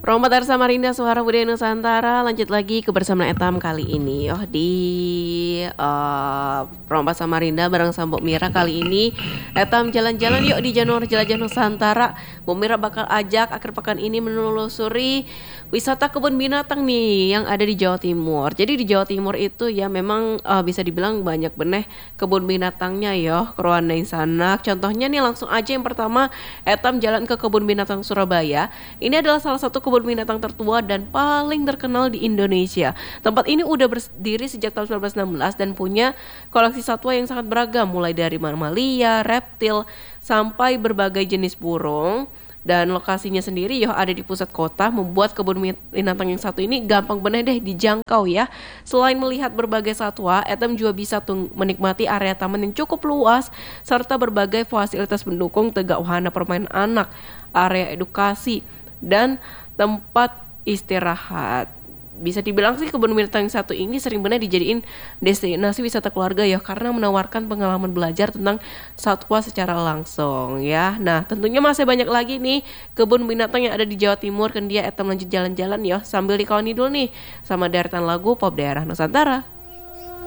Promotor Samarinda Suara Budaya Nusantara, lanjut lagi kebersamaan Etam kali ini di Perompak Samarinda bareng Sambok Mira. Kali ini Etam jalan-jalan yuk di Januari Jelajah Nusantara. Bu Mira bakal ajak akhir pekan ini menelusuri wisata kebun binatang nih yang ada di Jawa Timur. Jadi di Jawa Timur itu ya memang bisa dibilang banyak benih kebun binatangnya ya, keruan sanak. Contohnya nih langsung aja yang pertama Etam jalan ke kebun binatang Surabaya. Ini adalah salah satu kebun binatang tertua dan paling terkenal di Indonesia. Tempat ini udah berdiri sejak tahun 1916 dan punya koleksi satwa yang sangat beragam, mulai dari mamalia, reptil, sampai berbagai jenis burung. Dan lokasinya sendiri ya ada di pusat kota, membuat kebun binatang yang satu ini gampang bener deh dijangkau ya. Selain melihat berbagai satwa, Etam juga bisa menikmati area taman yang cukup luas serta berbagai fasilitas pendukung tegak wahana permainan anak, area edukasi, dan tempat istirahat. Bisa dibilang sih kebun binatang yang satu ini sering benar dijadiin destinasi wisata keluarga ya, karena menawarkan pengalaman belajar tentang satwa secara langsung ya. Nah tentunya masih banyak lagi nih kebun binatang yang ada di Jawa Timur. Kan dia Etam lanjut jalan-jalan ya sambil dikawani dulu nih sama deretan lagu pop daerah Nusantara.